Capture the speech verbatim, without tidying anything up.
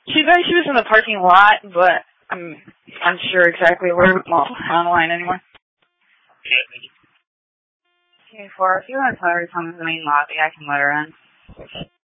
She said she was in the parking lot, but I'm unsure exactly where. Well, I'm on the line anymore. Okay, for if you want to tell her to come to the main lobby, I can let her in.